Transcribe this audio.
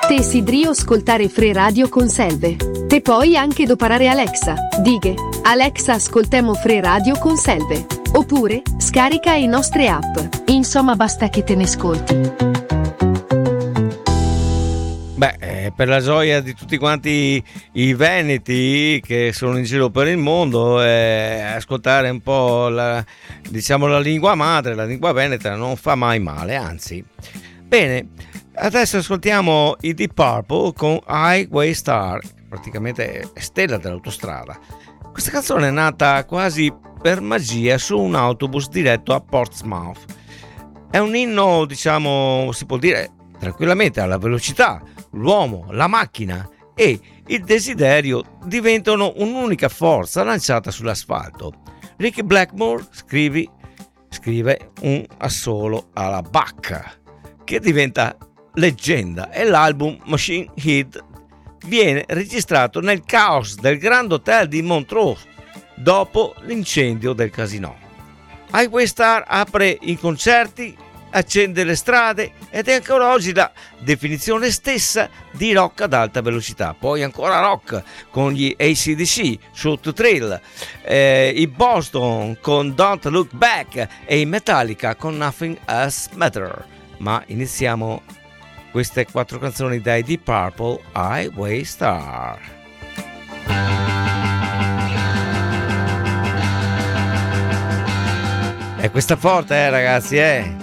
Te sidrio ascoltare Free Radio con Selve. Te puoi anche doparare Alexa. Dighe, Alexa ascoltemo Free Radio con Selve. Oppure, scarica i nostre app. Insomma, basta che te ne ascolti. Beh, per la gioia di tutti quanti i veneti che sono in giro per il mondo, ascoltare un po' la lingua madre, la lingua veneta non fa mai male, anzi. Bene, adesso ascoltiamo i Deep Purple con Highway Star, praticamente stella dell'autostrada. Questa canzone è nata quasi per magia su un autobus diretto a Portsmouth. È un inno, diciamo, si può dire tranquillamente, alla velocità. L'uomo, la macchina e il desiderio diventano un'unica forza lanciata sull'asfalto. Ricky Blackmore scrive un assolo alla Bach che diventa leggenda e l'album Machine Head viene registrato nel caos del Grand Hotel di Montreux dopo l'incendio del casinò. Highway Star apre i concerti, accende le strade ed è ancora oggi la definizione stessa di rock ad alta velocità. Poi ancora rock con gli AC/DC, Shoot to Thrill, i Boston con Don't Look Back e i Metallica con Nothing Else Matter. Ma iniziamo queste 4 canzoni dai Deep Purple, Highway Star. E questa forte, ragazzi,